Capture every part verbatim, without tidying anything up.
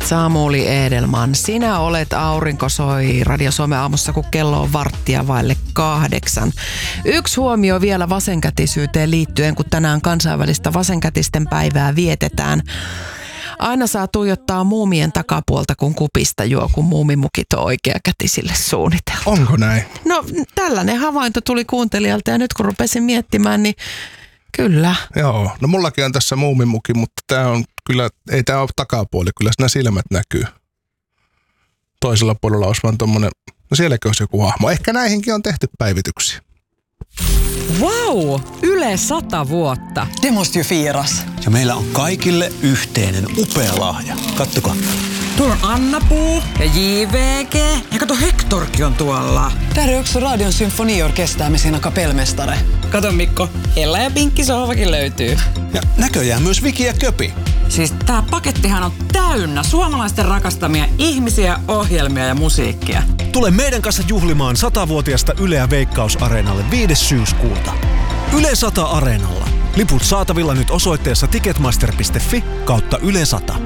Samuli Edelman, sinä olet Aurinko soi Radio Suomen aamussa, kun kello on varttia vaille kahdeksan. Yksi huomio vielä vasenkätisyyteen liittyen, kun tänään kansainvälistä vasenkätisten päivää vietetään. Aina saa tuijottaa muumien takapuolta, kun kupista juo, kun muumimukit on oikeakätisille suunniteltu. Onko näin? No tällainen havainto tuli kuuntelijalta ja nyt kun rupesin miettimään, niin kyllä. Joo, no mullakin on tässä muumimuki, mutta tää on kyllä, ei tää ole takapuoli, kyllä siinä silmät näkyy. Toisella puolella olisi vaan tommonen, no sielläkin olisi joku hahmo. Ehkä näihinkin on tehty päivityksiä. Wow! Yle sata vuotta. Det måste ju firas. Ja meillä on kaikille yhteinen upea lahja. Kattokaa. Tuolla on Anna-Puu ja J V G. Ja kato, Hektorkin on tuolla. Där är också Radion symfoniorkester med sina kapellmästare. Kato Mikko, Ella ja Pinkki sohvakin löytyy. Ja näköjään myös Viki ja Köpi. Siis tää pakettihan on täynnä suomalaisten rakastamia ihmisiä, ohjelmia ja musiikkia. Tule meidän kanssa juhlimaan satavuotiaasta Yleä Veikkaus-areenalle viides syyskuuta. Yle sata Areenalla. Liput saatavilla nyt osoitteessa ticketmaster piste fi kautta Yle sata.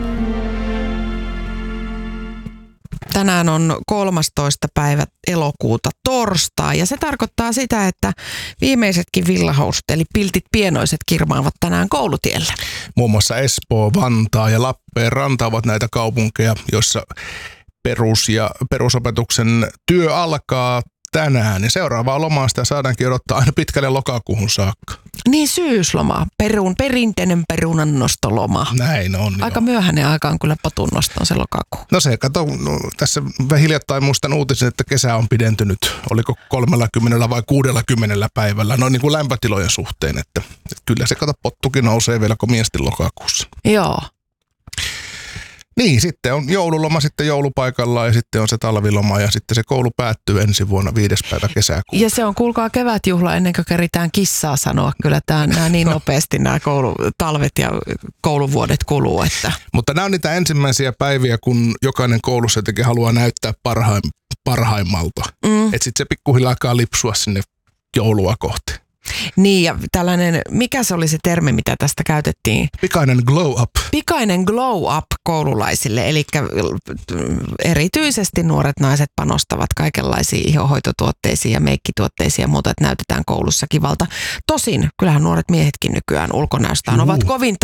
Tänään on kolmastoista päivä elokuuta torstai ja se tarkoittaa sitä, että viimeisetkin villahousut eli piltit pienoiset kirmaavat tänään koulutiellä. Muun muassa Espoo, Vantaa ja Lappeenranta ovat näitä kaupunkeja, joissa perus- ja perusopetuksen työ alkaa tänään. Ja seuraavaa lomaa sitä saadaankin odottaa aina pitkälle lokakuuhun saakka. Niin syysloma, perun, perinteinen perunannostoloma. Näin on. Aika joo. myöhäinen aika on kyllä potunnoston se lokakuu. No se, kato, no, tässä hiljattain muistan uutisen, että kesä on pidentynyt. Oliko kolmellakymmenellä vai kuudellakymmenellä päivällä, no niin kuin lämpötilojen suhteen. Että, että kyllä se, kato, pottukin nousee vielä komiasti lokakuussa. Joo. Niin, sitten on joululoma sitten joulupaikallaan ja sitten on se talviloma ja sitten se koulu päättyy ensi vuonna viides päivä kesäkuuta. Ja se on, kuulkaa, kevätjuhla ennen kuin keritään kissaa sanoa. Kyllä tämä, nämä niin nopeasti nämä koulu, talvet ja kouluvuodet kuluu. Että. Mutta nämä on niitä ensimmäisiä päiviä, kun jokainen koulussa jotenkin haluaa näyttää parhaim, parhaimmalta. Mm. Että sitten se pikkuhiljaa alkaa lipsua sinne joulua kohti. Niin, ja tällainen, mikä se oli se termi, mitä tästä käytettiin? Pikainen glow up. Pikainen glow up koululaisille, eli erityisesti nuoret naiset panostavat kaikenlaisiin ihohoitotuotteisiin ja meikkituotteisiin ja muuta, että näytetään koulussa kivalta. Tosin, kyllähän nuoret miehetkin nykyään ulkonäöstään Juu. ovat kovin